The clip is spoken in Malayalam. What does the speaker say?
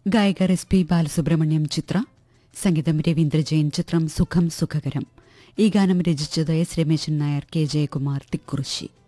ഗായകർ SP ബാലസുബ്രഹ്മണ്യം, ചിത്ര. സംഗീതം രവീന്ദ്ര ജെയിൻ. ചിത്രം സുഖം സുഖകരം. ഈ ഗാനം രചിച്ചത് S രമേശൻ നായർ, K ജയകുമാർ, തിക്കുറിശ്ശി.